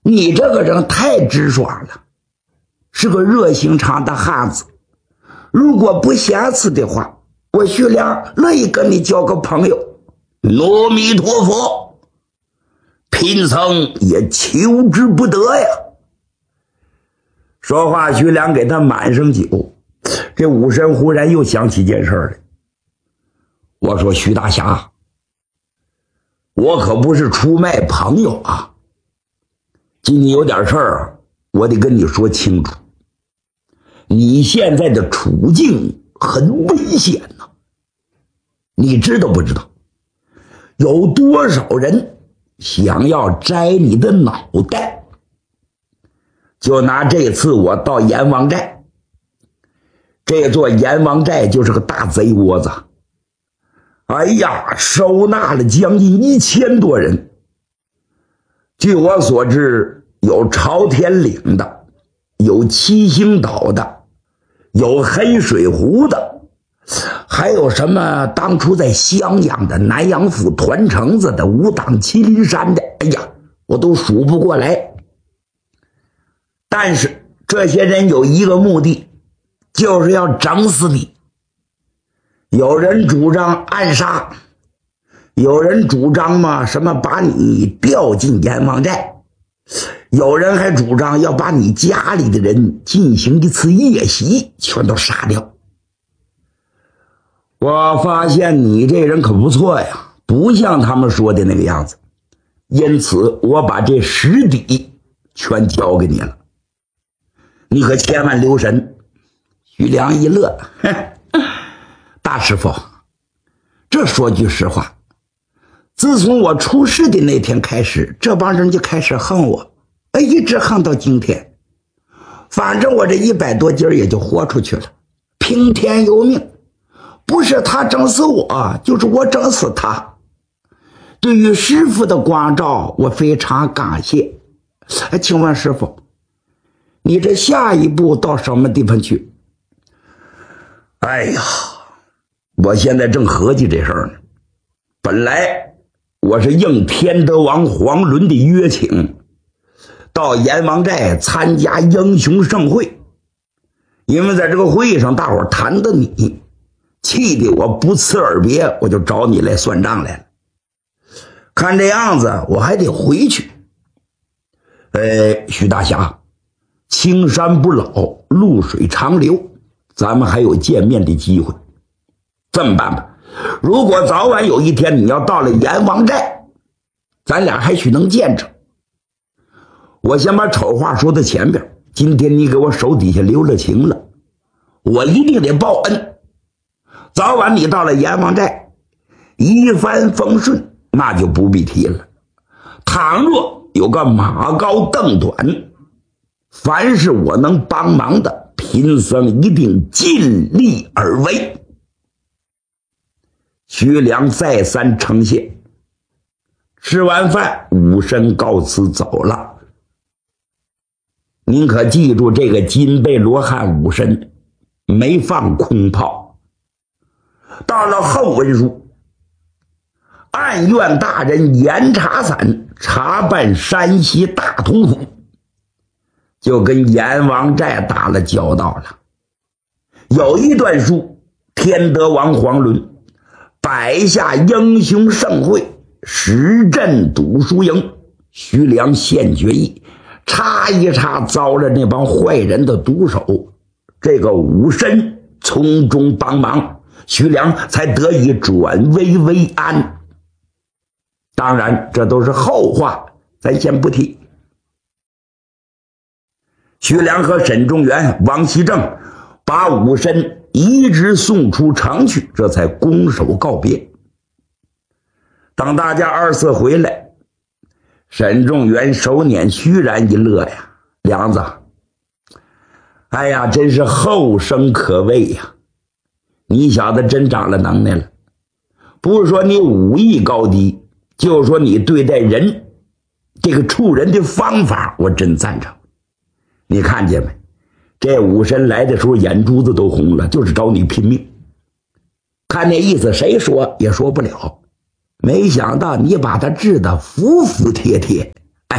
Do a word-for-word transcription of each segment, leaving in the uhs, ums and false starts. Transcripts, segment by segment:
你这个人太直爽了，是个热心肠的汉子。如果不嫌弃的话，我徐良乐意跟你交个朋友。 阿弥陀佛，贫僧也求之不得呀。 说话，徐良给他满上酒。这武神忽然又想起件事来。我说徐大侠，我可不是出卖朋友啊，今天有点事儿，我得跟你说清楚。你现在的处境很危险呐、啊，你知道不知道？有多少人想要摘你的脑袋？就拿这次我到阎王寨，这座阎王寨就是个大贼窝子。哎呀，收纳了将近一千多人。据我所知，有朝天岭的，有七星岛的，有黑水湖的，还有什么当初在襄阳的南阳府团城子的，武当麒麟山的，哎呀，我都数不过来。但是这些人有一个目的，就是要整死你。有人主张暗杀，有人主张嘛什么把你调进阎王寨，有人还主张要把你家里的人进行一次夜袭，全都杀掉。我发现你这人可不错呀，不像他们说的那个样子，因此我把这实底全交给你了，你可千万留神。徐良一乐，大师傅，这说句实话，自从我出事的那天开始，这帮人就开始恨我，一直恨到今天。反正我这一百多斤也就豁出去了，听天由命，不是他整死我，就是我整死他。对于师傅的关照，我非常感谢。请问师傅，你这下一步到什么地方去？哎呀，我现在正合计这事儿呢。本来我是应天德王黄伦的约请，到阎王寨参加英雄盛会，因为在这个会议上大伙谈的你，气得我不辞而别，我就找你来算账来了。看这样子我还得回去。呃，徐大侠，青山不老，露水长流，咱们还有见面的机会。这么办吧，如果早晚有一天你要到了阎王寨，咱俩还许能见着。我先把丑话说到前边，今天你给我手底下留了情了，我一定得报恩。早晚你到了阎王寨，一帆风顺那就不必提了。倘若有个马高凳短，凡是我能帮忙的，贫僧一定尽力而为。徐良再三称谢。吃完饭，武神告辞走了。您可记住，这个金贝罗汉武神没放空炮。到了后文书，案院大人严查散查办山西大同府，就跟阎王寨打了交道了。有一段书，天德王黄伦摆下英雄盛会，石镇赌输赢，徐良现决议，插一插遭了那帮坏人的毒手，这个武神从中帮忙，徐良才得以转危为安。当然这都是后话，咱先不提。徐良和沈仲元、王锡正把武神一直送出城去，这才拱手告别。等大家二次回来，沈仲元手捻虚然一乐呀，梁子，哎呀，真是后生可畏呀，你小子真长了能耐了。不是说你武艺高低，就说你对待人这个处人的方法，我真赞成。你看见没，这武神来的时候眼珠子都红了，就是找你拼命。看那意思谁说也说不了，没想到你把他治得服服帖帖，哎，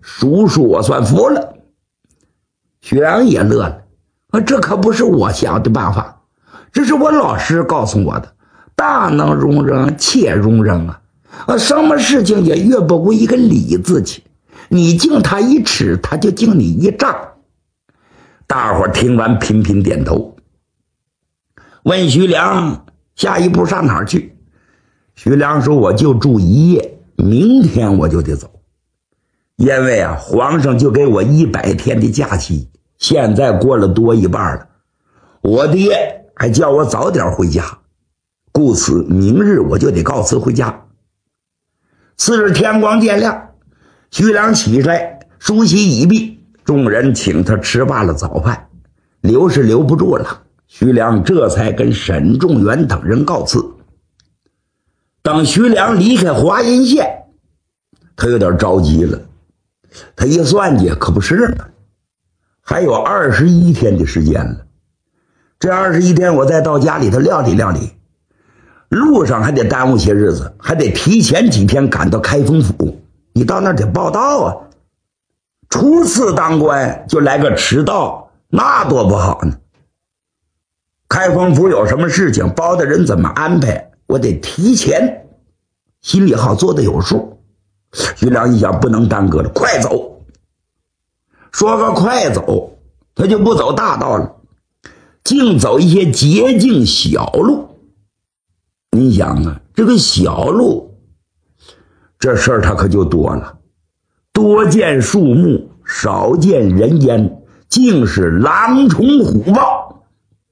叔叔我算服了。徐良也乐了，啊，这可不是我想的办法，这是我老师告诉我的，大能容忍，且容忍啊！啊，什么事情也越不过一个理字去，你敬他一尺，他就敬你一丈。大伙听完频频点头。问徐良下一步上哪儿去？徐良说：“我就住一夜，明天我就得走。因为啊，皇上就给我一百天的假期，现在过了多一半了，我爹还叫我早点回家，故此明日我就得告辞回家。”次日天光渐亮，徐良起来梳洗已毕，众人请他吃罢了早饭，留是留不住了，徐良这才跟沈仲元等人告辞。等徐良离开华阴县，他有点着急了。他一算计，可不是了，还有二十一天的时间了。这二十一天，我再到家里头料理料理，路上还得耽误些日子，还得提前几天赶到开封府。你到那儿得报到啊！初次当官就来个迟到，那多不好呢。开封府有什么事情，包的人怎么安排，我得提前，心里好做的有数。徐良一想，不能耽搁了，快走。说个快走，他就不走大道了，净走一些捷径小路。你想啊，这个小路，这事儿他可就多了，多见树木，少见人烟，竟是狼虫虎豹。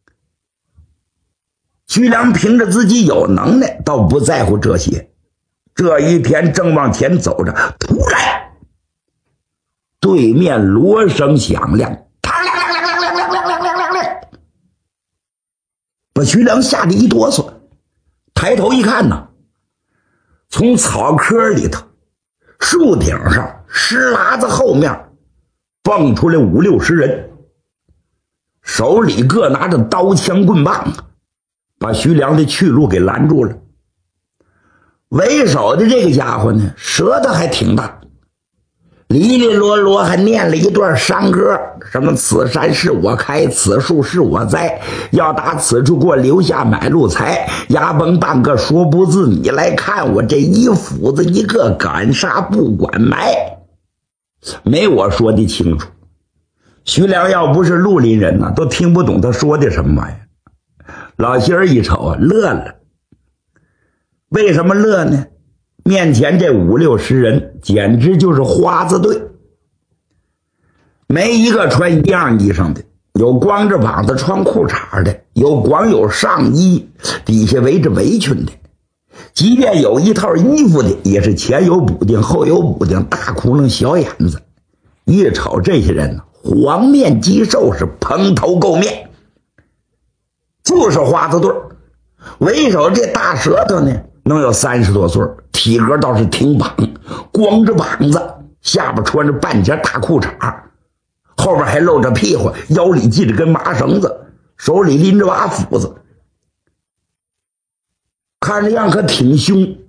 徐良凭着自己有能耐，倒不在乎这些。这一天正往前走着，突然对面锣声响亮，把徐良吓得一哆嗦。抬头一看呢，从草窠里头、树顶上、石栏子后面蹦出来五六十人，手里各拿着刀枪棍棒，把徐良的去路给拦住了。为首的这个家伙呢，舌头还挺大，哩哩啰啰还念了一段山歌，什么此山是我开，此树是我栽，要打此处过，留下买路财，牙崩半个说不字，你来看我这一斧子一个，赶杀不管埋。没我说的清楚，徐良要不是绿林人呢，都听不懂他说的什么玩意儿。老仙儿一瞅啊，乐了。为什么乐呢？面前这五六十人简直就是花子队，没一个穿一样衣裳的，有光着膀子穿裤衩的，有光有上衣底下围着围裙的，即便有一套衣服的，也是前有补丁后有补丁，大窟窿小眼子。一瞅这些人，黄面肌瘦，是蓬头垢面，就是花子队。为首这大舌头呢，能有三十多岁，体格倒是挺膀，光着膀子，下边穿着半截大裤衩，后边还露着屁股，腰里系着根麻绳子，手里拎着把斧子，看着样可挺凶。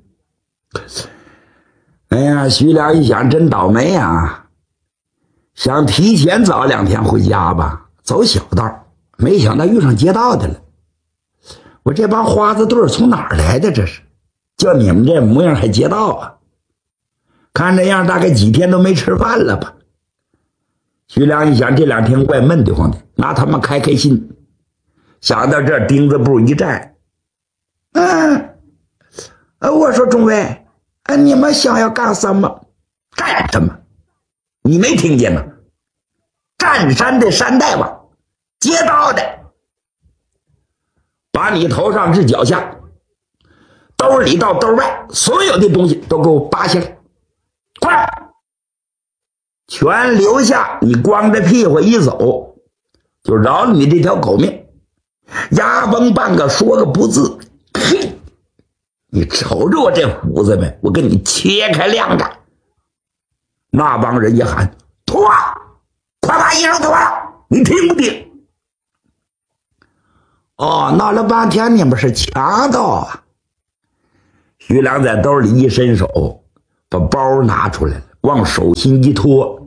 哎呀，徐良一想，真倒霉啊！想提前早两天回家吧，走小道，没想到遇上街道的了。我这帮花子队从哪儿来的？这是叫你们这模样还劫道啊？看这样大概几天都没吃饭了吧？徐良一想，这两天怪闷得慌的，拿他们开开心。想到这儿，钉子步一站，嗯，我说众位，你们想要干什么？干什么？你没听见吗？占山的山大王，劫道的，把你头上至脚下，兜里到兜外，所有的东西都给我扒下来，快！全留下，你光着屁股一走，就饶了你这条狗命。牙崩半个说个不字，嘿，你瞅着我这胡子没？我给你切开晾着。那帮人一喊脱，快把衣裳脱了，你听不听？哦，闹了半天你们是强盗啊！徐良在兜里一伸手，把包拿出来了，往手心一托，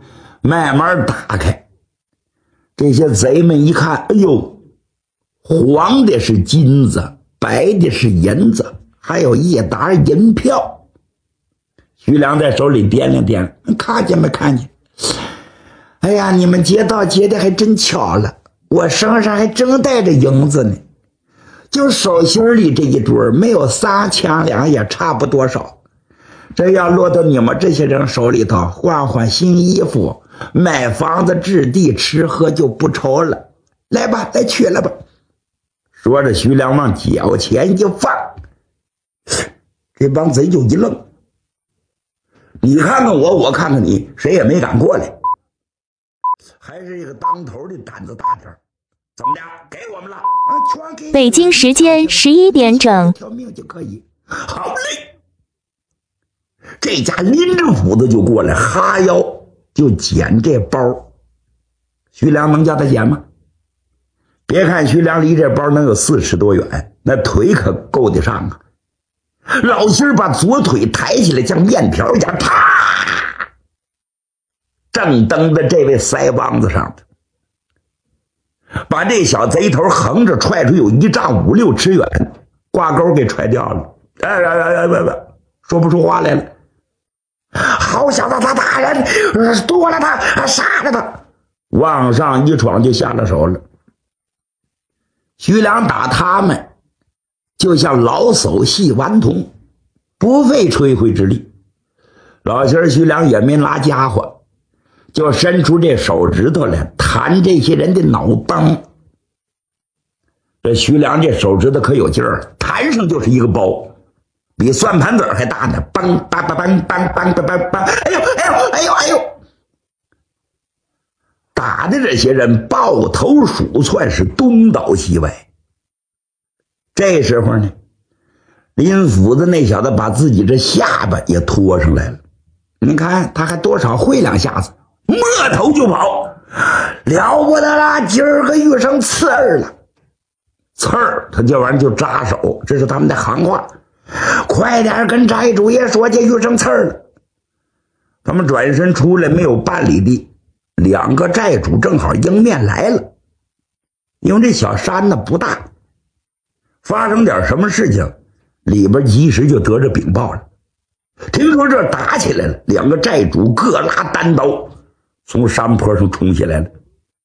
慢慢打开。这些贼们一看，哎呦，黄的是金子，白的是银子，还有一沓银票。徐良在手里掂量掂量，看见没看见？哎呀，你们劫道劫的还真巧了，我身上还真带着银子呢。就手心里这一堆没有三千两也差不多少。这要落到你们这些人手里头，换换新衣服，买房子置地，吃喝就不愁了。来吧，来取了吧。说着，徐良往脚前一放，这帮贼就一愣，你看看我，我看看你，谁也没敢过来。还是一个当头的胆子大点，怎么的？给我们了啊！全给。 北京时间十一点整， 条命就可以。好嘞。这家拎着斧子就过来，哈腰就捡这包。徐良能叫他捡吗？别看徐良离这包能有四尺多远，那腿可够得上啊！老心儿把左腿抬起来，像面条一样，啪，正蹬在这位腮帮子上的，把这小贼头横着踹出有一丈五六尺远，挂钩给踹掉了。哎哎哎哎哎，说不出话来了。好小子，他打人，剁了他，杀了他，往上一闯就下了手了。徐良打他们就像老叟戏顽童，不费吹灰之力。老心儿徐良也没拿家伙，就伸出这手指头来弹这些人的脑帮。这徐良这手指头可有劲儿，弹上就是一个包，比算盘子还大呢，梆梆梆梆梆梆梆梆，哎呦哎呦哎呦哎呦！打的这些人抱头鼠窜，是东倒西歪。这时候呢，林斧子那小子把自己这下巴也拖上来了，你看他还多少会两下子，摸头就跑，了不得了，今儿个遇上刺儿了。刺儿他这玩意儿就扎手，这是他们的行话。快点跟寨主爷说，这遇上刺儿了。他们转身出来没有半里地，两个寨主正好迎面来了。因为这小山呢不大，发生点什么事情，里边及时就得着禀报了。听说这打起来了，两个寨主各拉单刀，从山坡上冲下来了。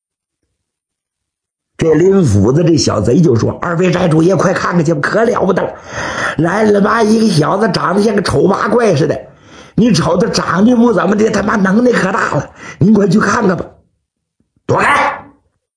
这林斧子这小贼就说：“二位寨主爷，快看看去，可了不得了！来了吧，一个小子长得像个丑八怪似的，你瞅他长得不怎么的，他妈能耐可大了，您快去看看吧。”躲开！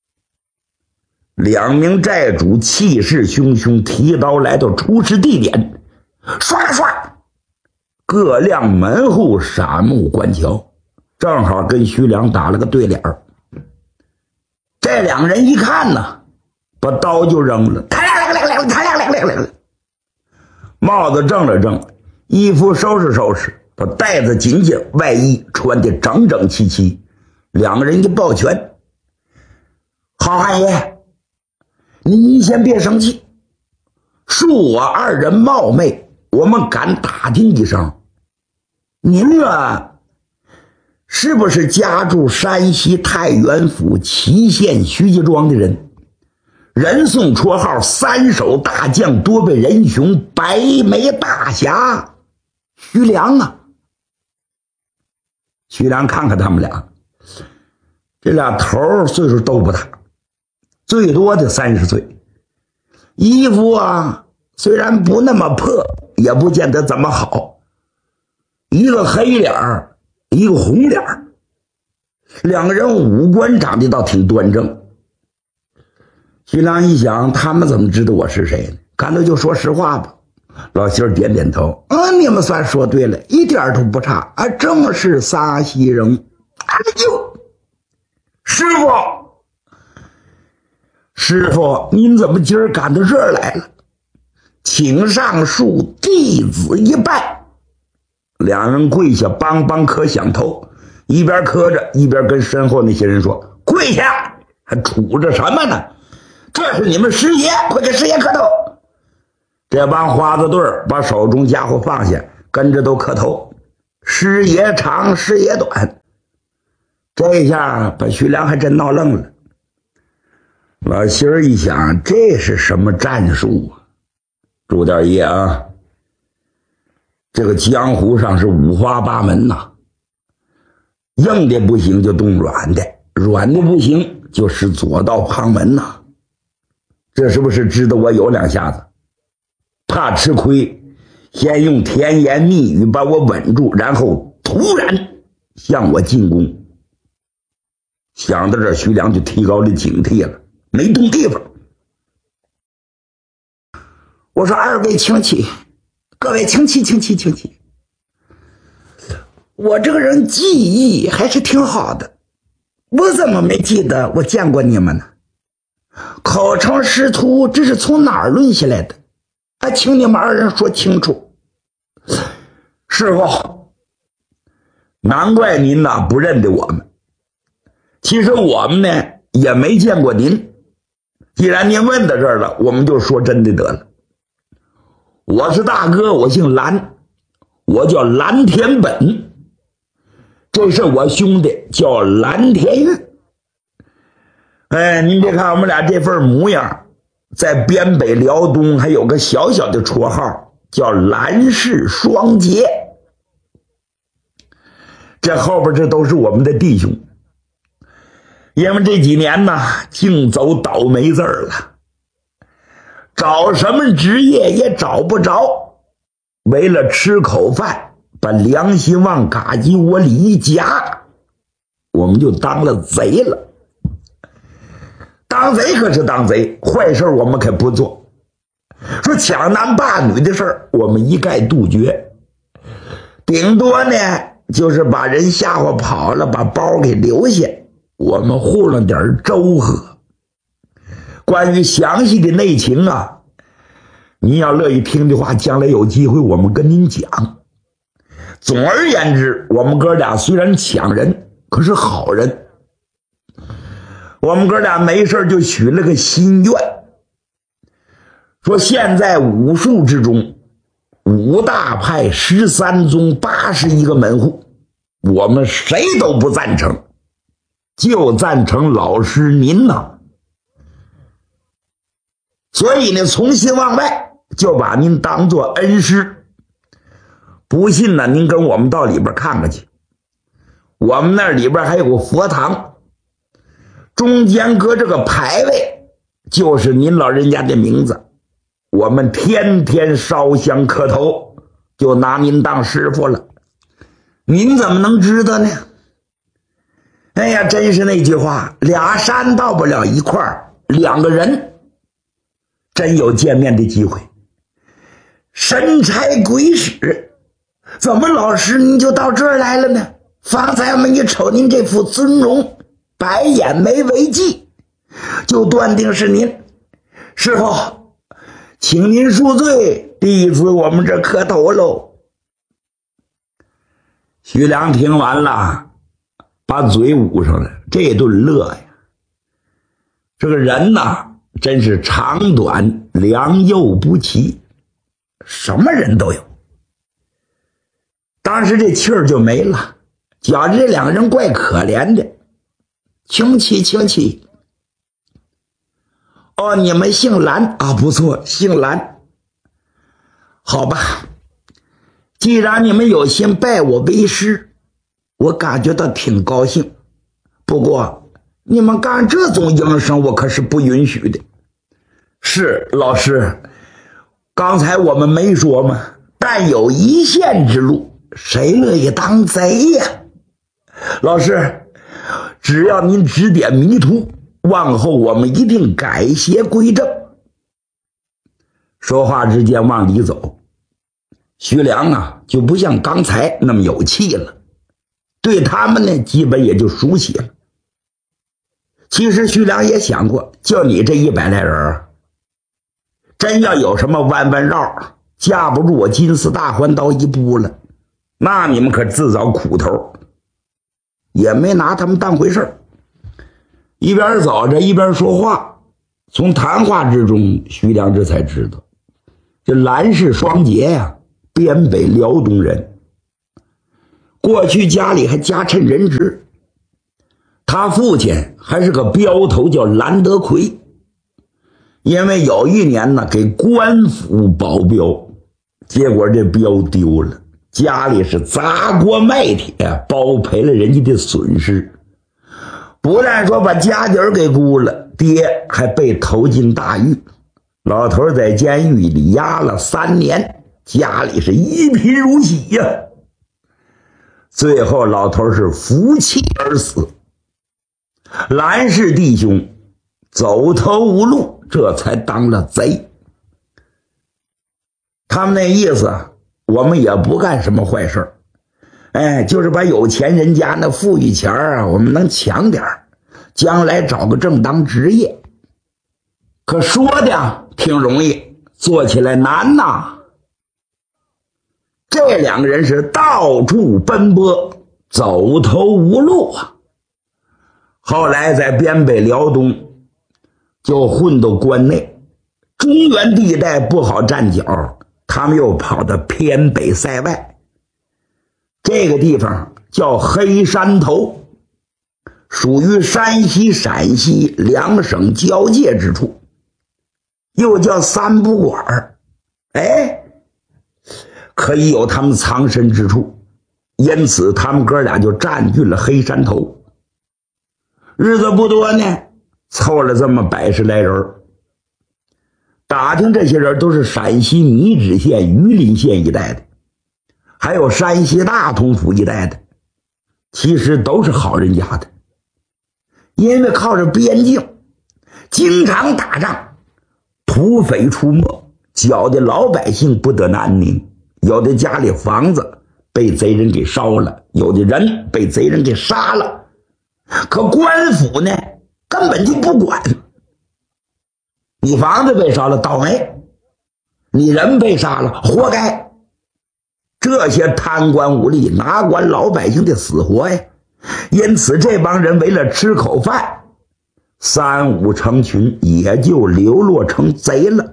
两名寨主气势汹汹，提刀来到出事地点，唰唰，各亮门户，闪目观瞧，正好跟徐良打了个对脸儿。这两人一看呢，把刀就扔了，弹亮亮亮弹亮亮亮亮，帽子正了正，衣服收拾收拾，把带子紧紧，外衣穿得整整齐齐。两个人一抱拳：“好汉爷，您先别生气，恕我二人冒昧，我们敢打听一声，您啊是不是家住山西太原府祁县徐家庄的人？人送绰号三手大将，多倍人雄，白眉大侠徐良啊！”徐良看看他们俩，这俩头岁数都不大，最多的三十岁，衣服啊虽然不那么破，也不见得怎么好，一个黑脸儿，一个红脸儿，两个人五官长得倒挺端正。徐良一想，他们怎么知道我是谁呢？干脆就说实话吧。老媳儿点点头：“啊，你们算说对了，一点都不差啊，正是沙溪人。”哎呦，师傅，师傅，您怎么今儿赶到这儿来了？请上恕弟子一拜。两人跪下，梆梆磕响头，一边磕着一边跟身后那些人说：“跪下，还杵着什么呢？这是你们师爷，快给师爷磕头。”这帮花子队把手中家伙放下，跟着都磕头。师爷长，师爷短。 这一下把徐良还真闹愣了。老心儿一想，这是什么战术啊？朱大爷啊，这个江湖上是五花八门呐、啊，硬的不行就动软的，软的不行就使左道旁门呐、啊。这是不是知道我有两下子？怕吃亏，先用甜言蜜语把我稳住，然后突然向我进攻。想到这，徐良就提高了警惕了，没动地方。我说二位请起，各位请起，请起，请起。我这个人记忆还是挺好的，我怎么没记得我见过你们呢？口称师徒，这是从哪儿论下来的？啊，请你们二人说清楚。师傅，难怪您呐不认得我们。其实我们呢也没见过您，既然您问到这儿了，我们就说真的得了。我是大哥，我姓蓝，我叫蓝天本，这是我兄弟叫蓝天玉。哎，您别看我们俩这份模样，在边北辽东还有个小小的绰号叫蓝氏双杰，这后边这都是我们的弟兄。因为这几年呢净走倒霉字儿了，找什么职业也找不着，为了吃口饭把良心往嘎叽窝里一夹，我们就当了贼了。当贼可是当贼，坏事我们可不做。说抢男霸女的事儿我们一概杜绝，顶多呢就是把人吓唬跑了，把包给留下，我们糊弄点粥喝。关于详细的内情啊，您要乐意听的话，将来有机会我们跟您讲。总而言之，我们哥俩虽然抢人，可是好人。我们哥俩没事就许了个心愿，说现在武术之中，五大派十三宗八十一个门户，我们谁都不赞成，就赞成老师您呐。所以呢，从心往外就把您当作恩师。不信呢，您跟我们到里边看看去，我们那里边还有个佛堂，中间搁这个牌位，就是您老人家的名字。我们天天烧香磕头，就拿您当师傅了。您怎么能知道呢？哎呀，真是那句话，俩山到不了一块儿，两个人真有见面的机会。神差鬼使，怎么老师您就到这儿来了呢？方才我们一瞅您这副尊容，白眼眉为髻，就断定是您。师傅，请您恕罪，弟子我们这磕头喽。徐良听完了，把嘴捂上了，这顿乐呀。这个人呐，真是长短良莠不齐，什么人都有。当时这气儿就没了，觉着这两个人怪可怜的。请起，请起。哦，你们姓蓝啊？不错，姓蓝。好吧，既然你们有心拜我为师，我感觉到挺高兴。不过你们干这种营生我可是不允许的。是老师，刚才我们没说吗？但有一线之路，谁乐意当贼呀？老师，只要您指点迷途，往后我们一定改邪归正。说话之间往里走，徐良啊就不像刚才那么有气了，对他们呢基本也就熟悉了。其实徐良也想过，就你这一百来人，真要有什么弯弯绕，架不住我金丝大环刀一步了，那你们可自找苦头。也没拿他们当回事儿，一边走着一边说话。从谈话之中，徐良这才知道，这蓝氏双杰呀、啊，边北辽东人，过去家里还家趁人质， 他父亲还是个镖头，叫蓝德奎。因为有一年呢，给官府保镖，结果这镖丢了，家里是砸锅卖铁，包赔了人家的损失。不但说把家底儿给估了，爹还被投进大狱。老头在监狱里压了三年，家里是一贫如洗呀、啊。最后老头是服气而死。蓝氏弟兄走投无路，这才当了贼。他们那意思，我们也不干什么坏事，哎，就是把有钱人家那富裕钱啊，我们能抢点，将来找个正当职业。可说的挺容易，做起来难呐。这两个人是到处奔波，走投无路啊。后来在边北辽东就混到关内，中原地带不好站脚，他们又跑到偏北塞外，这个地方叫黑山头，属于山西陕西两省交界之处，又叫三不管，哎，可以有他们藏身之处，因此他们哥俩就占据了黑山头。日子不多呢，凑了这么百十来人。打听这些人都是陕西米脂县、榆林县一带的，还有山西大同府一带的，其实都是好人家的。因为靠着边境经常打仗，土匪出没，搅得老百姓不得安宁，有的家里房子被贼人给烧了，有的人被贼人给杀了。可官府呢根本就不管，你房子被烧了倒霉，你人被杀了活该。这些贪官污吏哪管老百姓的死活呀？因此这帮人为了吃口饭，三五成群，也就流落成贼了。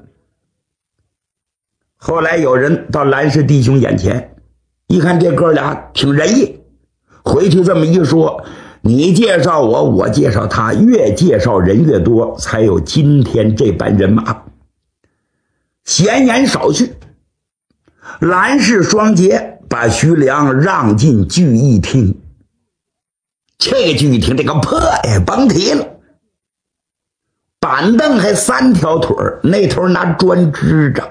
后来有人到蓝氏弟兄眼前，一看这哥俩挺仁义，回去这么一说，你介绍我，我介绍他，越介绍人越多，才有今天这般人马。闲言少叙，蓝氏双杰把徐良让进聚义厅。这个聚义厅这个破呀，甭提了，板凳还三条腿，那头拿砖支着。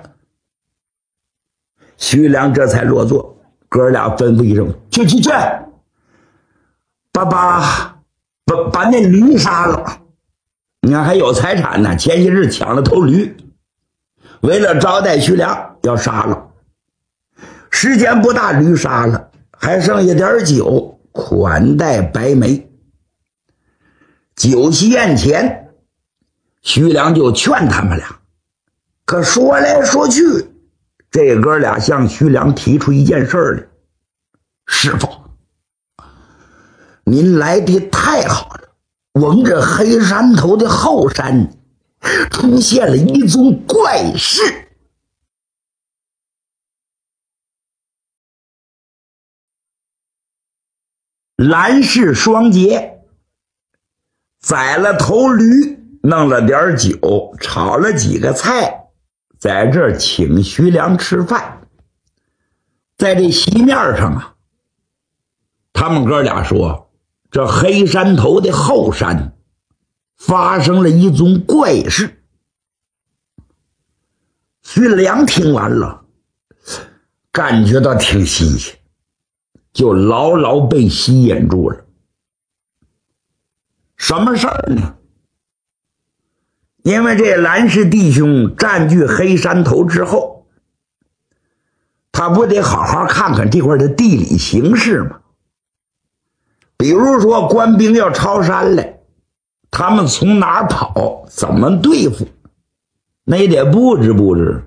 徐良这才落座，哥俩吩咐一声：“去去去！把把把把那驴杀了！你看还有财产呢，前些日抢了头驴，为了招待徐良要杀了。时间不大，驴杀了，还剩下点酒款待白眉。酒席宴前，徐良就劝他们俩，可说来说去，这哥俩向徐良提出一件事来：师傅，您来的太好了，我们这黑山头的后山出现了一宗怪事。蓝氏双杰宰了头驴，弄了点酒，炒了几个菜，在这儿请徐良吃饭。在这席面上啊，他们哥俩说，这黑山头的后山发生了一宗怪事。徐良听完了，感觉到挺新鲜，就牢牢被吸引住了。什么事儿呢？因为这蓝氏弟兄占据黑山头之后，他不得好好看看这块的地理形势吗？比如说官兵要抄山来，他们从哪儿跑，怎么对付，那也得布置布置。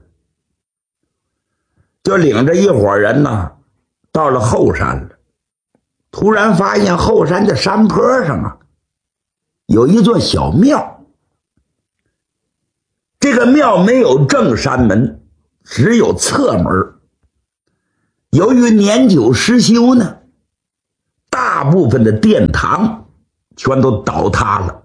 就领着一伙人呢，到了后山了，突然发现后山的山坡上啊，有一座小庙。这个庙没有正山门，只有侧门。由于年久失修呢，大部分的殿堂全都倒塌了。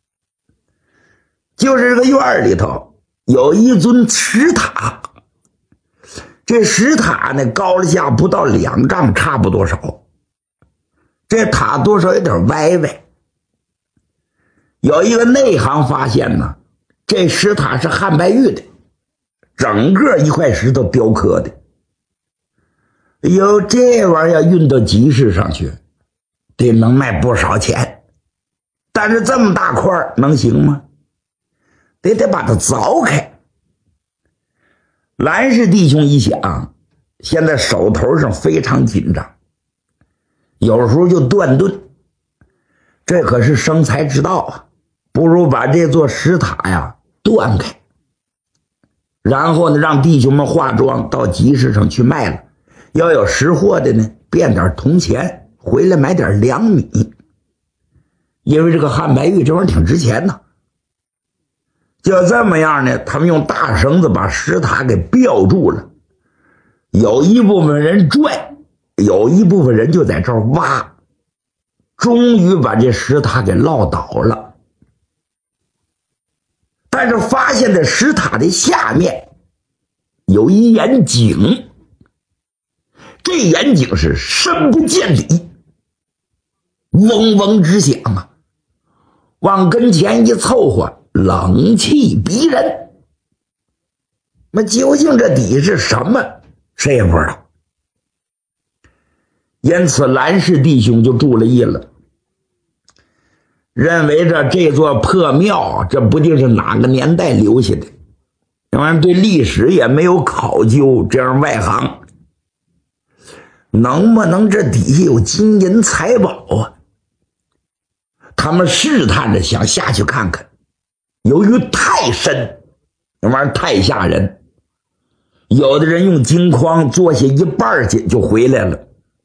就是这个院里头有一尊石塔，这石塔呢高了下不到两丈，差不多少。这塔多少有点歪歪。有一个内行发现呢，这石塔是汉白玉的，整个一块石头雕刻的。有这玩意儿运到集市上去，得能卖不少钱。但是这么大块能行吗？得得把它凿开。蓝氏弟兄一想，现在手头上非常紧张，有时候就断顿，这可是生财之道啊！不如把这座石塔呀断开，然后呢让弟兄们化妆到集市上去卖了，要有识货的呢变点铜钱回来买点粮米，因为这个汉白玉这玩意儿挺值钱的。就这么样呢，他们用大绳子把石塔给吊住了，有一部分人拽，有一部分人就在这儿挖，终于把这石塔给撂倒了。但是发现在石塔的下面有一眼井，这眼井是深不见底，嗡嗡直响啊，往跟前一凑合，冷气逼人。那究竟这底是什么，谁也不知道。因此蓝氏弟兄就注了意了，认为这这座破庙这不定是哪个年代留下的，这玩意儿对历史也没有考究，这样外行能不能这底下有金银财宝啊？他们试探着想下去看看，由于太深，那玩意儿太吓人，有的人用金筐坐下一半去就回来了。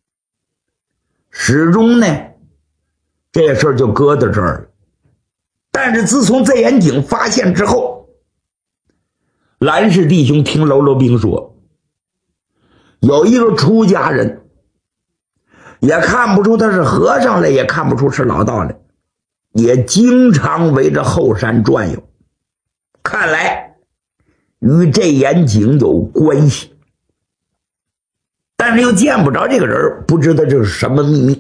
始终呢这事儿就搁到这儿了。但是自从这眼井发现之后，蓝氏弟兄听喽啰兵说，有一个出家人，也看不出他是和尚来，也看不出是老道来，也经常围着后山转悠，看来与这眼井有关系，但是又见不着这个人，不知道这是什么秘密。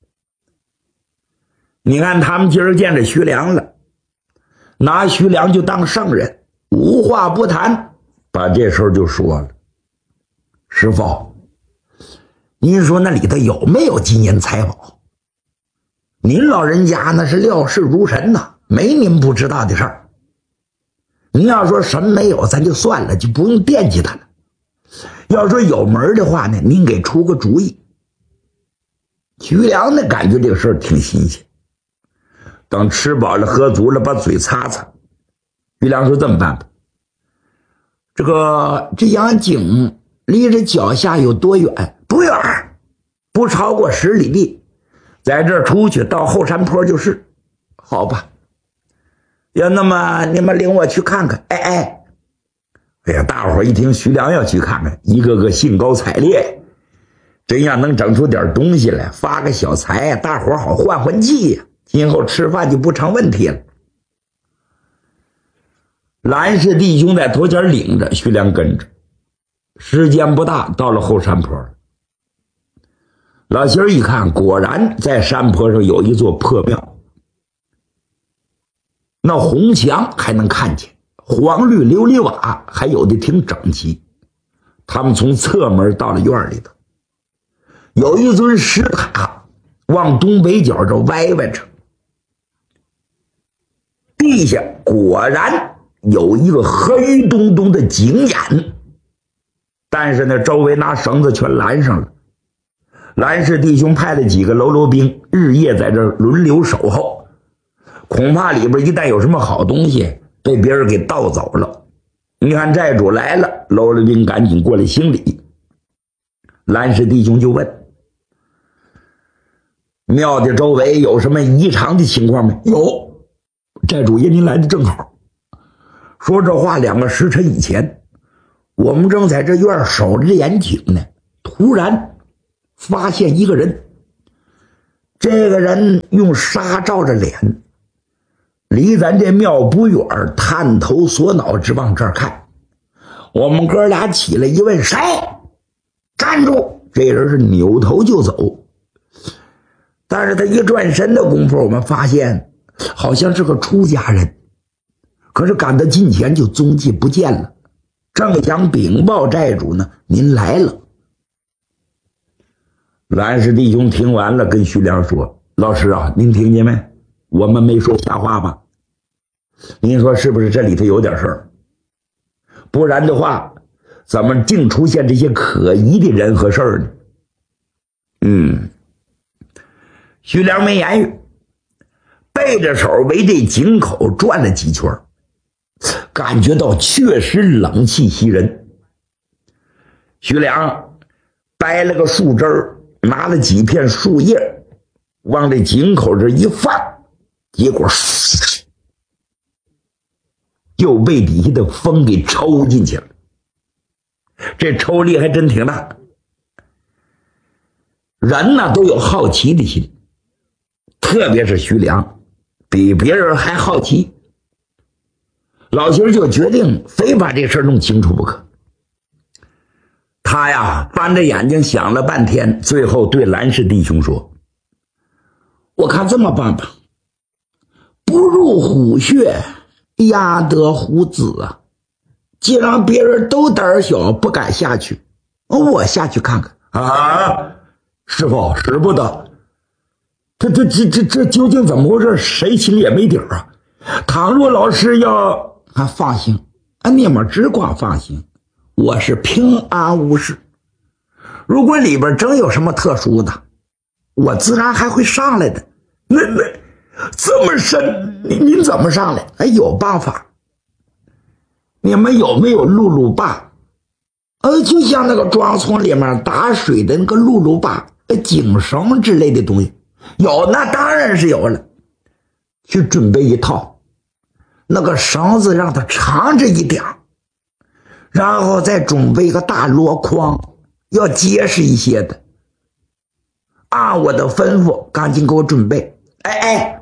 你看他们今儿见着徐良了，拿徐良就当圣人，无话不谈，把这事儿就说了。师父，您说那里头有没有金银财宝？您老人家那是料事如神呐，没您不知道的事儿。您要说什么没有，咱就算了，就不用惦记他了。要说有门的话呢，您给出个主意。徐良呢感觉这个事儿挺新鲜，等吃饱了喝足了，把嘴擦擦。徐良说这么办吧，这个这阳井离着脚下有多远？不远，不超过十里地，在这儿出去到后山坡就是。好吧，要那么你们领我去看看。哎哎哎呀，大伙儿一听徐良要去看看，一个个兴高采烈，真要能整出点东西来，发个小财，大伙儿好换换季呀，今后吃饭就不成问题了。蓝氏弟兄在头前领着，徐良跟着，时间不大，到了后山坡了。老仙儿一看，果然在山坡上有一座破庙，那红墙还能看见，黄绿琉璃瓦还有的挺整齐。他们从侧门到了院里头，有一尊石塔往东北角这歪歪着，地下果然有一个黑咚咚的井眼，但是呢周围拿绳子全拦上了。蓝氏弟兄派了几个喽啰兵日夜在这轮流守候，恐怕里边一旦有什么好东西被别人给盗走了。你看债主来了，喽啰兵赶紧过来行礼。蓝氏弟兄就问，庙的周围有什么异常的情况没有？债主爷您来的正好。说这话两个时辰以前，我们正在这院守着眼井呢，突然发现一个人这个人用纱罩着脸，离咱这庙不远，探头缩脑直往这儿看。我们哥俩起来一问，谁？站住！这人是扭头就走。但是他一转身的功夫，我们发现好像是个出家人，可是赶到近前就踪迹不见了。正想禀报寨主呢，您来了。蓝氏弟兄听完了，跟徐良说：“老师啊，您听见没？我们没说瞎话吧？您说是不是这里头有点事儿？不然的话，怎么净出现这些可疑的人和事儿呢？”嗯，徐良没言语，背着手围这井口转了几圈，感觉到确实冷气袭人。徐良掰了个树枝儿，拿了几片树叶往这井口这一放，结果又被底下的风给抽进去了。这抽力还真挺大。人呢都有好奇的心，特别是徐良比别人还好奇。老徐就决定非把这事弄清楚不可。他呀翻着眼睛想了半天，最后对蓝氏弟兄说：“我看这么办吧，不入虎穴，压得虎子啊！既然别人都胆小不敢下去，我下去看看。”啊，师傅使不得，这这这这这究竟怎么回事？谁心里也没底儿啊！倘若老师要啊放心，啊你们只管放心，我是平安无事。如果里边真有什么特殊的，我自然还会上来的。那那这么深，您您怎么上来？哎，有办法。你们有没有露露坝？呃，就像那个庄村里面打水的那个露露坝、井绳之类的东西，有，那当然是有了。去准备一套，那个绳子让它长着一点，然后再准备一个大箩筐，要结实一些的。按我的吩咐，赶紧给我准备。哎哎，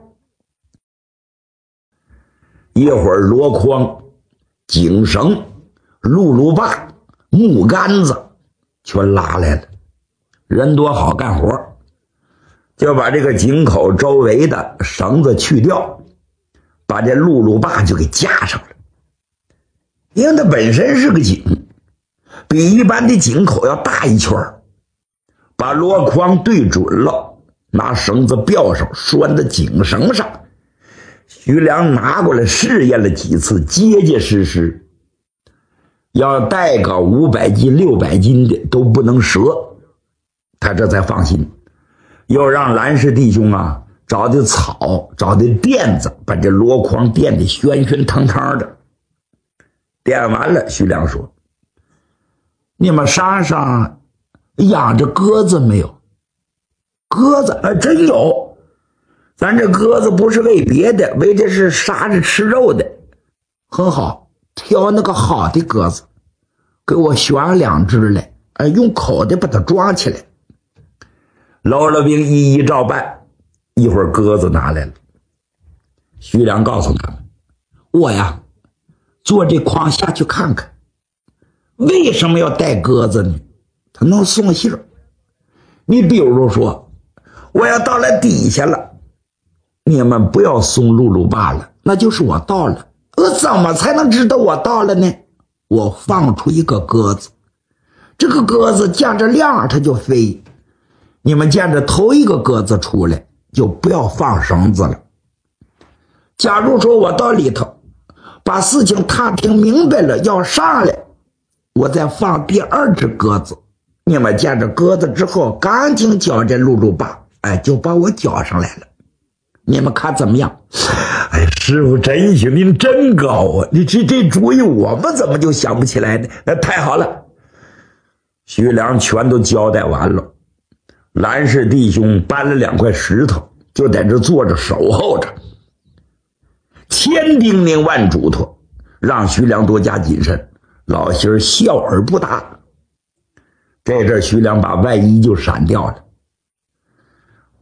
一会儿箩筐、井绳、露露坝、木杆子全拉来了，人多好干活，就把这个井口周围的绳子去掉，把这露露坝就给架上了。因为它本身是个井，比一般的井口要大一圈，把箩筐对准了，拿绳子吊上，拴在井绳上。徐良拿过来试验了几次，结结实实，要带个五百斤六百斤的都不能折，他这才放心。又让蓝氏弟兄啊找的草，找的垫子，把这箩筐垫得宣宣腾腾的。垫完了，徐良说：“你们山上养着鸽子没有？”鸽子还真有，咱这鸽子不是喂别的，喂的是杀着吃肉的。很好，挑那个好的鸽子，给我选两只来，哎，用口袋把它装起来。老老兵一一照办，一会儿鸽子拿来了。徐良告诉他们：“我呀坐这筐下去看看，为什么要带鸽子呢？它能送信儿。你比如说我要到了底下了，你们不要送露露坝了，那就是我到了。我怎么才能知道我到了呢？我放出一个鸽子，这个鸽子见着亮它就飞，你们见着头一个鸽子出来就不要放绳子了。假如说我到里头把事情探听明白了要上来，我再放第二只鸽子，你们见着鸽子之后赶紧叫这露露坝，哎，就把我叫上来了。你们看怎么样？”哎，师傅真行，您真高啊！你这这主意我们怎么就想不起来呢？哎，太好了！徐良全都交代完了，蓝氏弟兄搬了两块石头，就在这坐着守候着。千叮咛万嘱托，让徐良多加谨慎。老媳儿笑而不答。这阵徐良把外衣就闪掉了。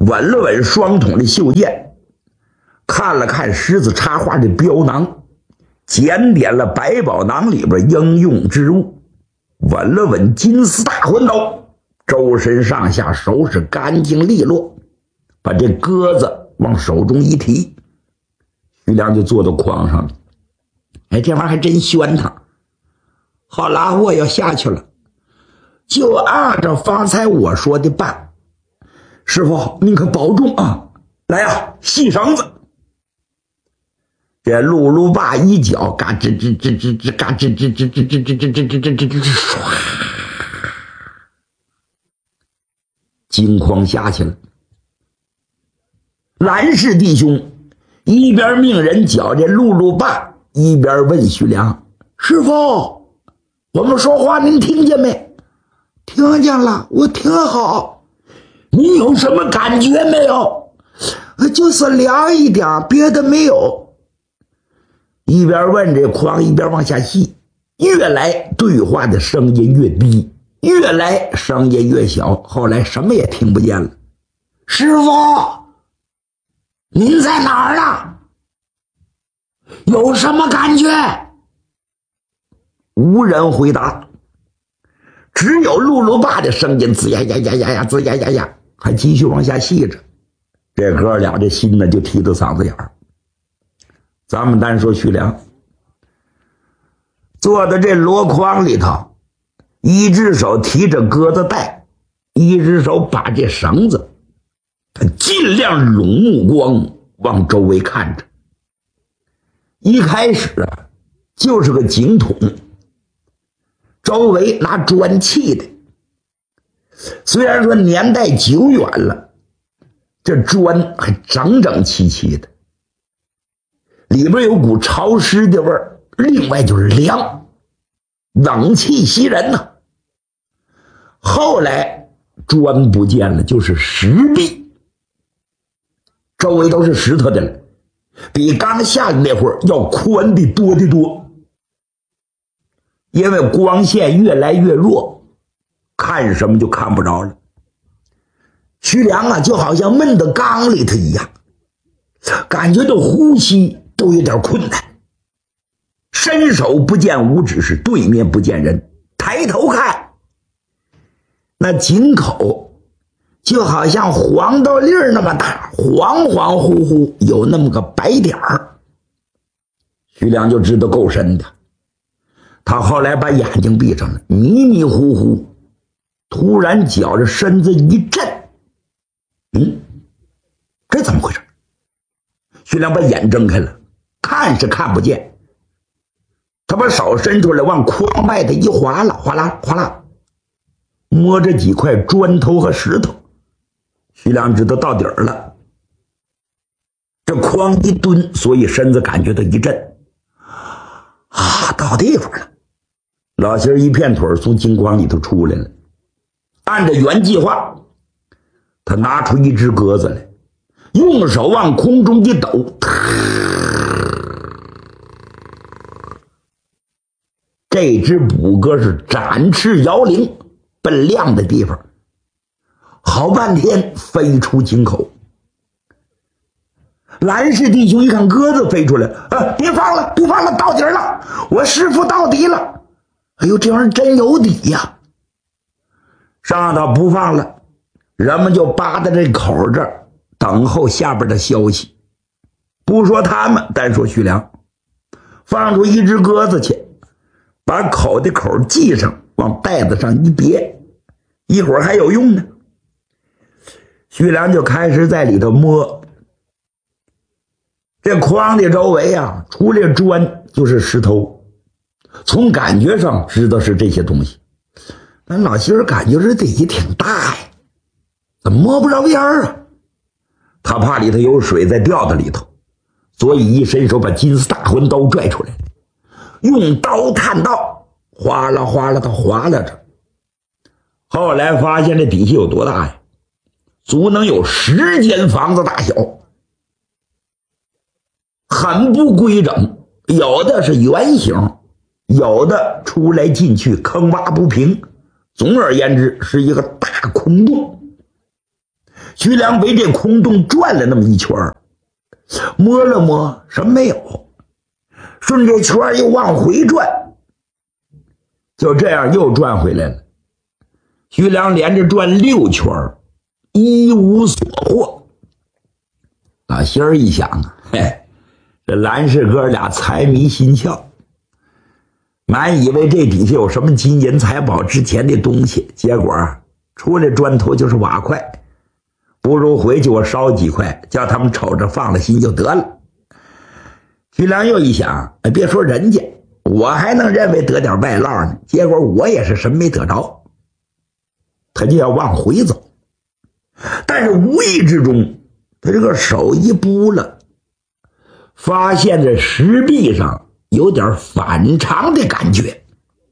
稳了稳双筒的袖剑，看了看狮子插花的标囊，检点了百宝囊里边应用之物，稳了稳金丝大魂刀，周身上下收拾干净利落，把这鸽子往手中一提，徐良就坐到筐上了。哎，这玩意儿还真宣腾。好啦，我要下去了，就按照方才我说的办。师傅您可保重啊，来呀，系绳子。这露露爸一脚嘎吱吱吱吱吱嘎吱吱吱吱吱吱吱吱吱吱吱唰，金筐下去了。蓝氏弟兄一边命人搅这露露爸，一边问徐良：师傅，我们说话您听见没？听见了，我听好。你有什么感觉没有？就是凉一点，别的没有。一边问这筐，一边往下细，越来对话的声音越低，越来声音越小，后来什么也听不见了。师傅，您在哪儿呢？有什么感觉？无人回答，只有露露爸的声音吱呀呀呀呀呀，吱呀呀呀，还继续往下细着。这哥俩这心呢就提到嗓子眼儿。咱们单说徐良，坐在这箩筐里头，一只手提着鸽子带，一只手把这绳子，他尽量拢目光往周围看着。一开始啊，就是个井筒，周围拿砖砌的，虽然说年代久远了，这砖还整整齐齐的，里边有股潮湿的味儿，另外就是凉，冷气袭人呢、啊。后来砖不见了，就是石壁，周围都是石头的了，比刚下的那会儿要宽的多得多。因为光线越来越弱，看什么就看不着了。徐良啊，就好像闷在缸里头一样，感觉到呼吸都有点困难。伸手不见五指，是对面不见人，抬头看，那井口就好像黄豆粒儿那么大，恍恍惚惚有那么个白点儿。徐良就知道够深的。他后来把眼睛闭上了，迷迷糊糊，突然觉着身子一震。嗯，这怎么回事？徐良把眼睁开了，看是看不见，他把手伸出来往筐外的一划拉，哗啦哗啦，摸着几块砖头和石头。徐良知道到底儿了，这筐一蹲，所以身子感觉到一震。啊，到地方了。老仙儿一片腿从金筐里头出来了，按照原计划，他拿出一只鸽子来，用手往空中一抖，这只捕鸽是展翅摇铃，奔亮的地方，好半天飞出井口。蓝氏弟兄一看鸽子飞出来，啊，别放了，别放了，到底了，我师傅到底了。哎呦，这玩意儿真有底呀！上头不放了，人们就扒在这口这儿等候下边的消息。不说他们，单说徐良，放出一只鸽子去，把口的口系上，往袋子上一别，一会儿还有用呢。徐良就开始在里头摸。这筐的周围啊，除了砖就是石头，从感觉上知道是这些东西，但老媳妇感觉这得也挺大呀，怎么摸不着边儿啊？他怕里头有水再掉到里头，所以一伸手把金丝大魂刀拽出来，用刀探道，哗啦哗啦的划拉着。后来发现这底下有多大呀？足能有十间房子大小，很不规整，有的是圆形，有的出来进去坑洼不平，总而言之是一个大空洞。 徐良围这空洞转了那么一圈，摸了摸，什么没有，顺着圈又往回转，就这样又转回来了。徐良连着转六圈，一无所获。老心儿一想啊，嘿，这蓝氏哥俩财迷心窍，满以为这底下有什么金银财宝值钱的东西，结果出来砖头就是瓦块，不如回去我烧几块，叫他们瞅着放了心就得了。徐良又一想，哎，别说人家，我还能认为得点外落呢，结果我也是什么没得着，他就要往回走。但是无意之中，他这个手一拨了，发现这石壁上有点反常的感觉，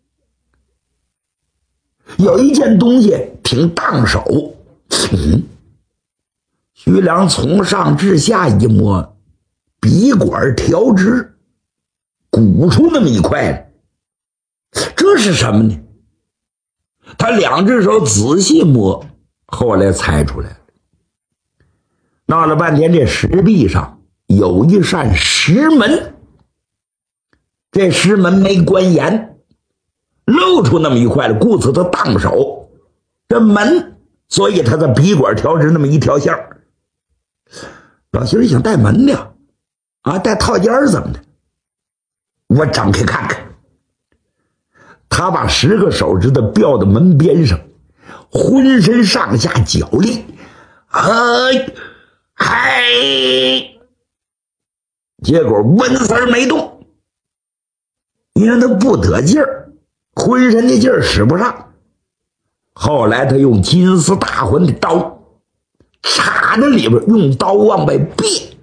有一件东西挺当手。嗯，徐良从上至下一摸，笔管调直，鼓出那么一块来，这是什么呢？他两只手仔细摸，后来猜出来了。闹了半天，这石壁上有一扇石门，这石门没关严，露出那么一块来，故此他当手这门，所以他的笔管调直那么一条线。老媳妇想带门呢，啊，带套间怎么的？我张开看看。他把十个手指头吊到门边上，浑身上下脚力，哎嗨，结果纹丝儿没动，因为他不得劲儿，浑身的劲儿使不上。后来他用金丝大环的刀插在里边，用刀往外别。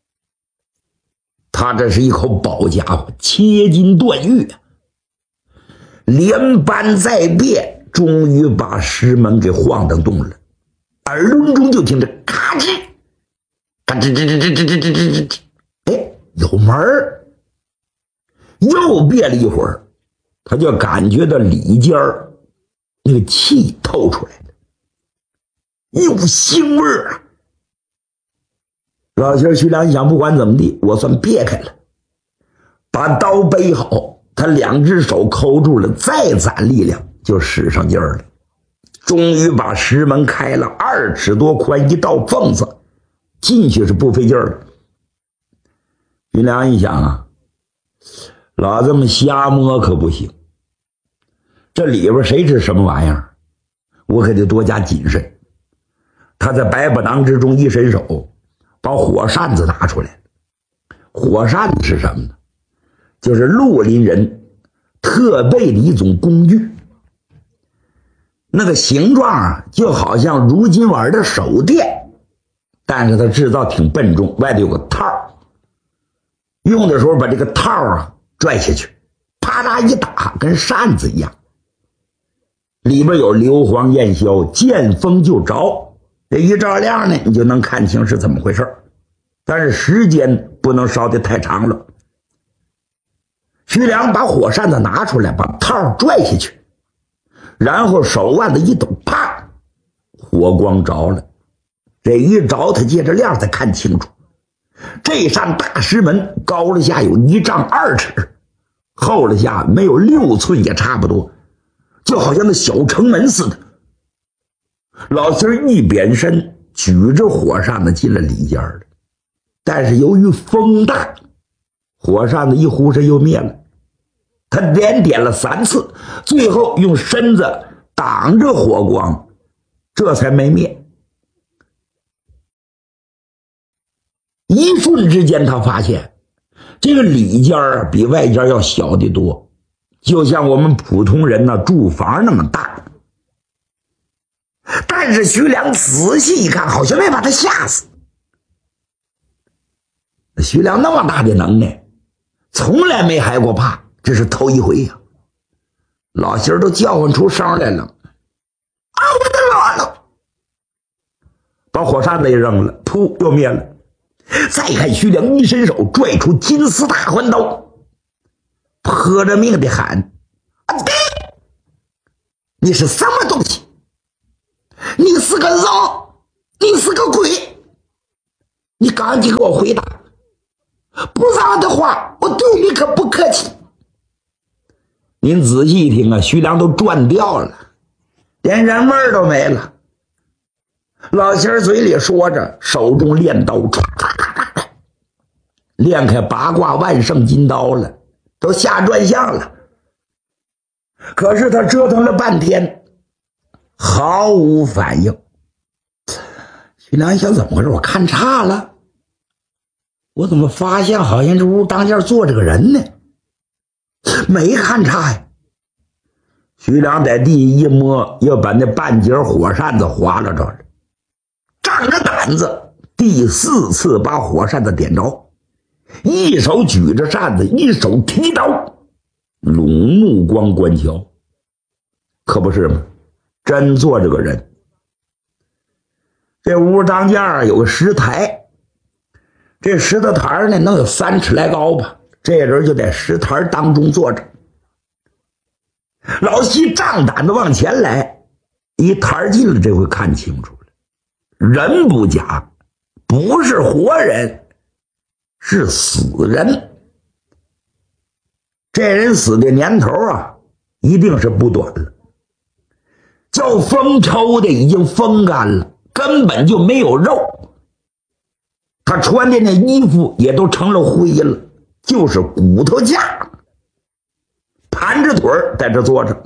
他这是一口宝家伙，切金断玉啊！连扳再别，终于把石门给晃荡动了。耳轮中就听着咔吱咔吱吱吱吱吱吱吱吱，哎，有门儿。又别了一会儿，他就感觉到里间儿那个气透出来了，有腥味儿啊！老媳徐良一想，不管怎么地，我算别开了，把刀背好。他两只手抠住了，再攒力量就使上劲儿了，终于把石门开了，二尺多宽一道缝子，进去是不费劲儿了。徐良一想啊，老这么瞎摸可不行，这里边谁知什么玩意儿，我可得多加谨慎。他在百宝囊之中一伸手，把火扇子拿出来。火扇子是什么呢？就是绿林人特备的一种工具，那个形状啊，就好像如今玩的手电，但是它制造挺笨重，外头有个套，用的时候把这个套啊拽下去，啪嗒一打，跟扇子一样，里边有硫磺焰硝，见风就着，这一照亮呢，你就能看清是怎么回事，但是时间不能烧得太长了。徐良把火扇子拿出来，把套拽下去，然后手腕子一抖，啪，火光着了。这一着，他借着亮才看清楚，这扇大石门高了下有一丈二尺，厚了下没有六寸也差不多，就好像那小城门似的。老四一扁身，举着火扇子进了里间了，但是由于风大，火扇子一忽闪又灭了。他连点了三次，最后用身子挡着火光，这才没灭。一瞬之间，他发现这个里间啊比外间要小得多，就像我们普通人呢住房那么大。但是徐良仔细一看，好像没把他吓死。徐良那么大的能耐，从来没害过怕，这是头一回呀、啊！老媳儿都叫唤出声来了，啊，我的妈了！把火扇子也扔了，噗，又灭了。再看徐良一伸手拽出金丝大环刀，泼着命的喊：“啊，爹！你是什么东西？你是个人， 你是个鬼！你赶紧给我回答，不然的话，我对你可不客气。 您仔细一听啊，徐良都转掉了，连人味儿都没了。老仙儿嘴里说着，手中练刀唰唰唰唰唰练开八卦万圣金刀了，都下转向了。可是他折腾了半天，毫无反应。徐良想，怎么回事？我看差了，我怎么发现好像这屋当间坐着个人呢？没看差呀。徐良在地一摸，又把那半截火扇子划拉着了，仗着胆子第四次把火扇子点着，一手举着扇子，一手提刀，拢目光观瞧。可不是吗？真坐着个人。这屋当间有个石台，这石头台呢能有三尺来高吧，这人就在石台当中坐着。老西仗胆子往前来，一台近了，这回看清楚了，人不假，不是活人，是死人。这人死的年头啊，一定是不短了，叫风抽的已经风干了，根本就没有肉。他穿的那衣服也都成了灰了，就是骨头架，盘着腿在这坐着。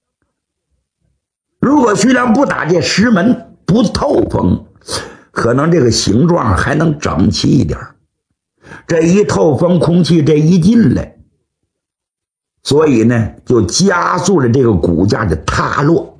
如果徐良不打这石门，不透风，可能这个形状还能整齐一点。这一透风，空气这一进来，所以呢就加速了这个骨架的塌落。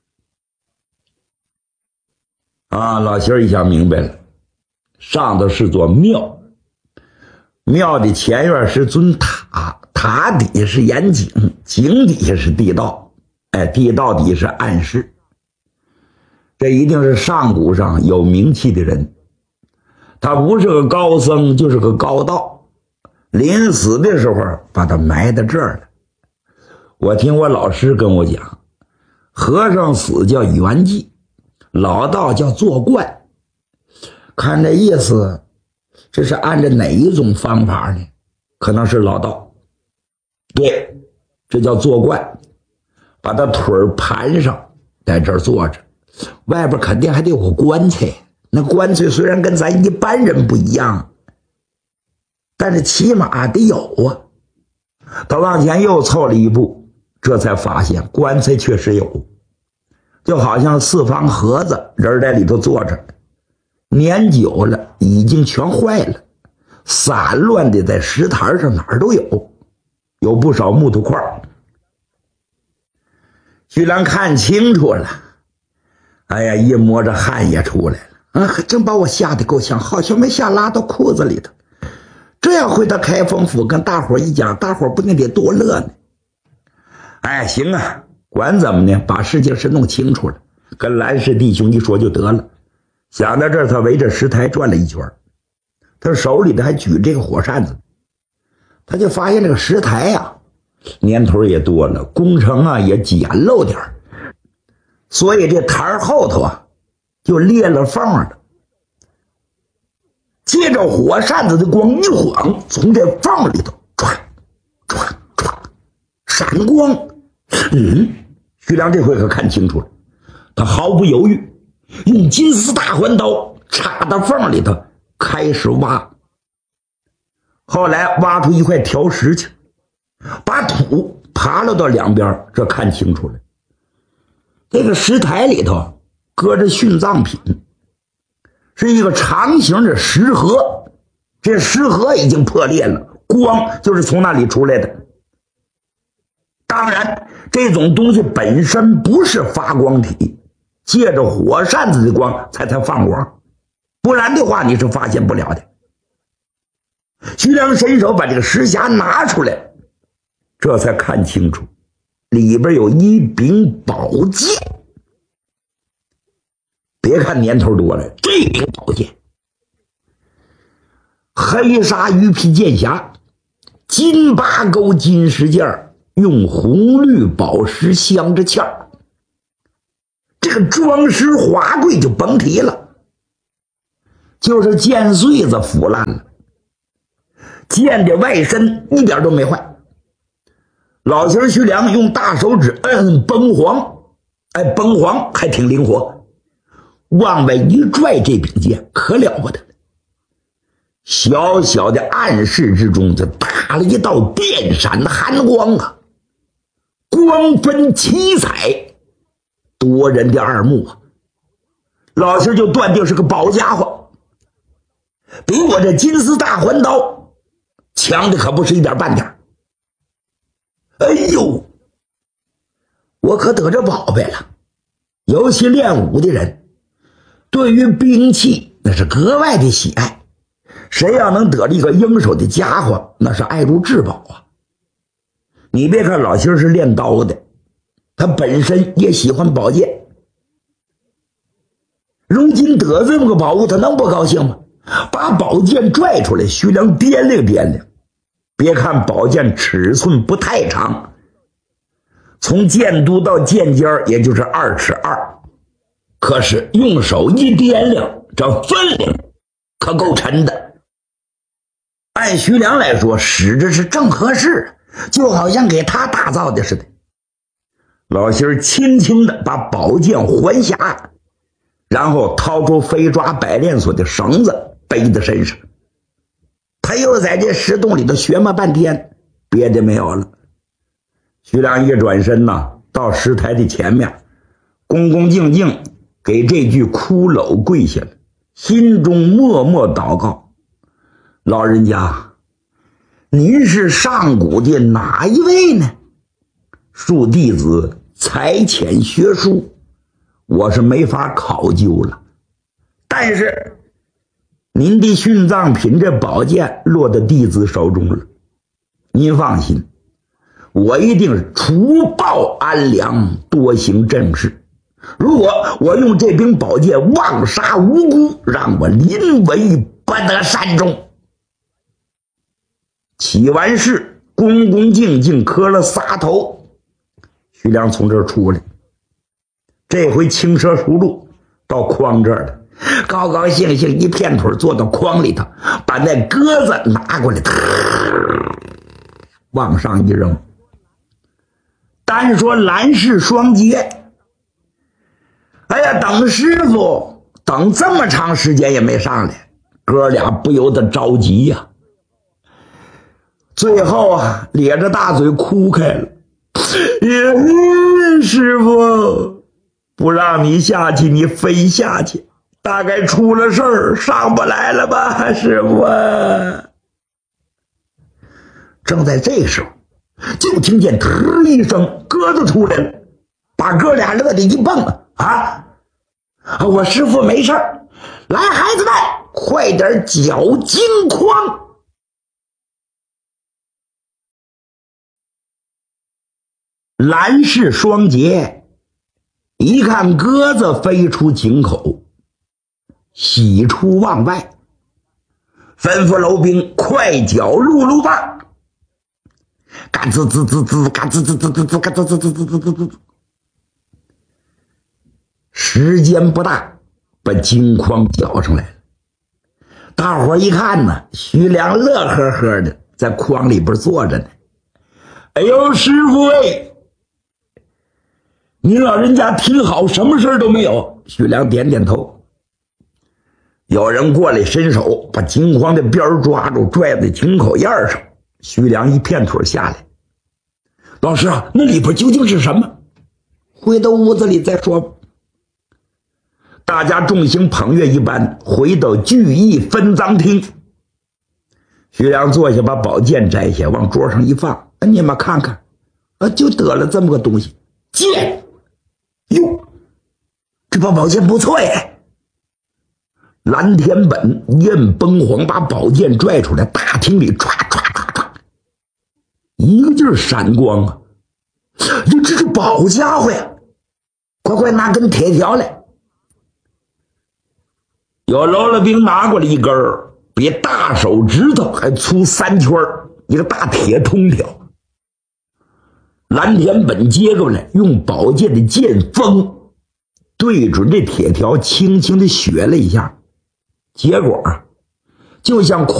啊，老仙儿一想明白了，上头是座庙，庙的前院是尊塔，塔底是眼井，井底下是地道，哎，地道底是暗室。这一定是上古上有名气的人，他不是个高僧，就是个高道。临死的时候把他埋在这儿了。我听我老师跟我讲，和尚死叫圆寂，老道叫做观。看这意思，这是按照哪一种方法呢？可能是老道。对，这叫做观，把他腿儿盘上，在这儿坐着，外边肯定还得有个棺材。那棺材虽然跟咱一般人不一样，但是起码得有啊。他往前又凑了一步，这才发现棺材确实有，就好像四方盒子，人在里头坐着，年久了已经全坏了，散乱的在石台上哪儿都有，有不少木头块。徐良看清楚了，哎呀，一摸着汗也出来了啊！还真把我吓得够呛，好像没吓拉到裤子里头。这样回到开封府跟大伙一讲，大伙不定得多乐呢。哎，行啊，管怎么呢，把事情是弄清楚了，跟蓝氏弟兄一说就得了。想到这儿，他围着石台转了一圈，他手里头还举这个火扇子，他就发现这个石台呀、啊，年头也多了，工程啊也简陋点，所以这台后头啊就裂了缝了。借着火扇子的光一晃，从这缝里头唰唰唰闪光。嗯，徐良这回可看清楚了，他毫不犹豫，用金丝大环刀插到缝里头，开始挖。后来挖出一块条石去，把土爬了到两边，这看清楚了，这个石台里头搁着殉葬品，是一个长形的石盒，这石盒已经破裂了，光就是从那里出来的。当然这种东西本身不是发光体，借着火扇子的光才才放光，不然的话你是发现不了的。徐良伸手把这个石匣拿出来，这才看清楚里边有一柄宝剑。别看年头多了，这柄宝剑黑纱鱼皮剑匣，金八钩金石件，用红绿宝石镶着嵌，这个装饰华贵就甭提了。 就是剑穗子腐烂了，剑的外身一点都没坏。老型徐良用大手指摁崩簧，哎，崩簧还挺灵活，往外一拽，这柄剑可了不得了。小小的暗室之中就打了一道电闪的寒光啊，光分七彩，夺人的二目啊！老师就断定是个宝家伙，比我这金丝大环刀强的可不是一点半点。哎呦，我可得着宝贝了！尤其练武的人，对于兵器那是格外的喜爱。谁要能得了一个应手的家伙，那是爱如至宝啊！你别看老星是练刀的，他本身也喜欢宝剑。如今得这么个宝物，他能不高兴吗？把宝剑拽出来，徐良掂量掂量。别看宝剑尺寸不太长，从剑肚到剑尖也就是二尺二，可是用手一掂量，这分量可够沉的。按徐良来说，使着是正合适，就好像给他打造的似的。老星轻轻地把宝剑环匣，然后掏出飞抓百炼锁的绳子背在身上。他又在这石洞里头学摸半天，别的没有了。徐良一转身呐，到石台的前面，恭恭敬敬给这具骷髅跪下了，心中默默祷告：老人家，您是上古的哪一位呢？恕弟子才浅学术，我是没法考究了。但是您的殉葬品这宝剑落到弟子手中了，您放心，我一定除暴安良，多行正事。如果我用这柄宝剑妄杀无辜，让我临危不得善终。起完誓，恭恭敬敬磕了仨头，徐良从这儿出来，这回轻车熟路到筐这儿了，高高兴兴一片腿坐到筐里头，把那鸽子拿过来，往上一扔。单说蓝氏双节，哎呀，等师傅等这么长时间也没上来，哥俩不由得着急呀、啊。最后啊，咧着大嘴哭开了。师傅，不让你下去，你非下去，大概出了事儿，上不来了吧，师傅啊。正在这时候，就听见嘚一声，鸽子出来了，把哥俩乐得一蹦啊！啊，我师傅没事儿，来，孩子们，快点搅金筐。蓝氏双节一看鸽子飞出井口，喜出望外，吩咐楼兵快搅露露棒，嘎吱吱吱吱，嘎吱吱吱吱吱，嘎吱吱吱吱吱吱吱。时间不大，把金筐搅上来了。大伙一看呢，徐良乐呵呵的在筐里边坐着呢。哎呦，师傅哎！您老人家听好，什么事都没有。徐良点点头。有人过来伸手把金筐的边抓住，拽在井口沿上。徐良一片腿下来。老师啊，那里边究竟是什么？回到屋子里再说吧。大家众星捧月一般回到聚义分赃厅。徐良坐下，把宝剑摘下往桌上一放，你们看看啊，就得了这么个东西，剑。哟，这把宝剑不错耶！蓝天本一摁崩簧，把宝剑拽出来，大厅里唰唰唰唰，一个劲儿闪光啊！这这是宝家伙呀！快快拿根铁条来！有喽啰兵拿过来一根儿，比大手指头还粗三圈，一个大铁通条。蓝田本接过来，用宝剑的剑锋对准这铁条，轻轻的削了一下， 结果就像